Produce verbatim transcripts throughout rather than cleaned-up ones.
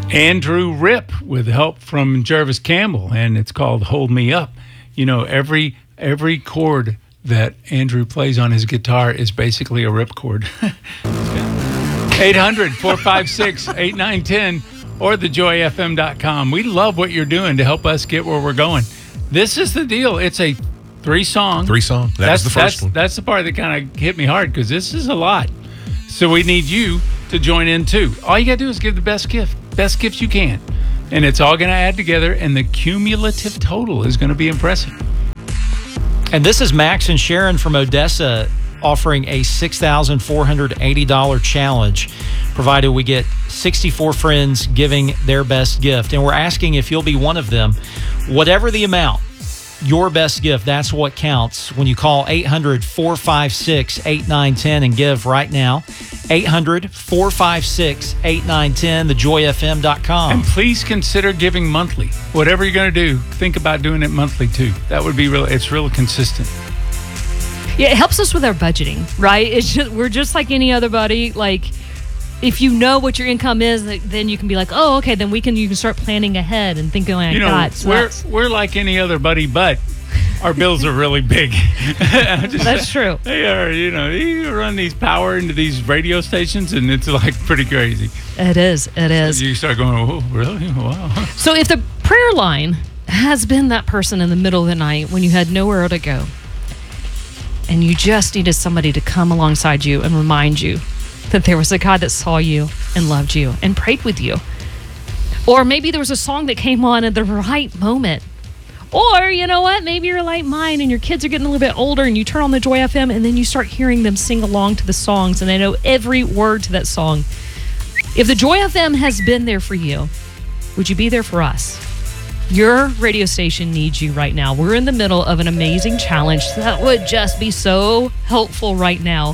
Andrew Ripp with help from Jervis Campbell, and it's called Hold Me Up. You know, every every chord that Andrew plays on his guitar is basically a rip chord. eight hundred, four five six, eight nine one zero or the joy f m dot com. We love what you're doing to help us get where we're going. This is the deal. It's a three song. Three song. That that's was the first that's, one. That's the part that kind of hit me hard because this is a lot. So we need you to join in too. All you got to do is give the best gift. Best gifts you can. And it's all going to add together, and the cumulative total is going to be impressive. And this is Max and Sharon from Odessa offering a six thousand four hundred eighty dollars challenge, provided we get sixty-four friends giving their best gift. And we're asking if you'll be one of them. Whatever the amount, your best gift, that's what counts. When you call eight hundred, four five six, eight nine one zero and give right now. eight hundred, four five six, eight nine one zero, the joy f m dot com. And please consider giving monthly. Whatever you're going to do, think about doing it monthly too. That would be real. It's real consistent. Yeah, it helps us with our budgeting, right? It's just, we're just like any other buddy. Like, if you know what your income is, then you can be like, oh, okay, then we can you can start planning ahead and thinking like, you know, God, so we're that's, we're like any other buddy, but our bills are really big. Just, that's true. They are, you know, you run these power into these radio stations, and it's like pretty crazy. It is. It is. So you start going, oh, really? Wow. So if the prayer line has been that person in the middle of the night when you had nowhere to go, and you just needed somebody to come alongside you and remind you that there was a God that saw you and loved you and prayed with you. Or maybe there was a song that came on at the right moment. Or, you know what, maybe you're like mine and your kids are getting a little bit older and you turn on the Joy F M and then you start hearing them sing along to the songs and they know every word to that song. If the Joy F M has been there for you, would you be there for us? Your radio station needs you right now. We're in the middle of an amazing challenge that would just be so helpful right now.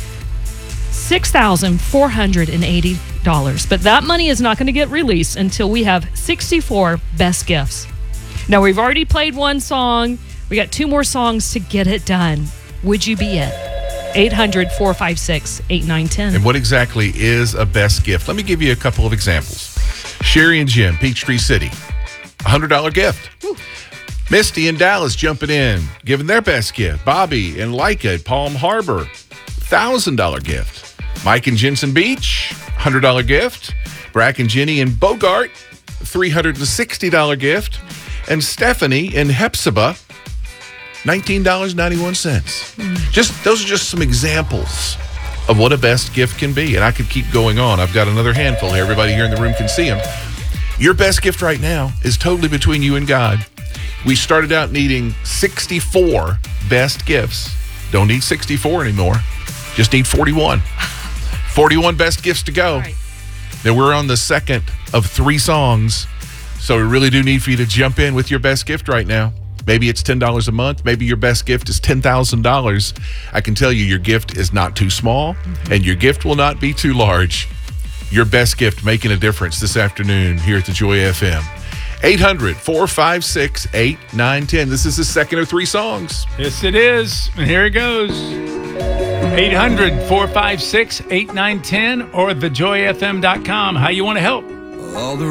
six thousand four hundred eighty dollars. But that money is not going to get released until we have sixty-four best gifts. Now, we've already played one song. We got two more songs to get it done. Would you be it? eight hundred, four five six, eight nine one zero. And what exactly is a best gift? Let me give you a couple of examples. Sherry and Jim, Peachtree City, one hundred dollars gift. Woo. Misty and Dallas jumping in, giving their best gift. Bobby and Leica at Palm Harbor, one thousand dollars gift. Mike and Jensen Beach, one hundred dollars gift. Brack and Jenny and Bogart, three hundred sixty dollars gift. And Stephanie in Hepzibah, nineteen dollars and ninety-one cents. Mm. Just those are just some examples of what a best gift can be. And I could keep going on. I've got another handful here. Everybody here in the room can see them. Your best gift right now is totally between you and God. We started out needing sixty-four best gifts. Don't need sixty-four anymore. Just need forty-one. forty-one best gifts to go. Right. Then we're on the second of three songs. So we really do need for you to jump in with your best gift right now. Maybe it's ten dollars a month. Maybe your best gift is ten thousand dollars. I can tell you your gift is not too small, mm-hmm. and your gift will not be too large. Your best gift making a difference this afternoon here at the Joy F M. eight hundred, four five six, eight nine one zero. This is the second of three songs. Yes, it is. And here it goes. eight hundred, four five six, eight nine one zero or the joy f m dot com. How you want to help? All the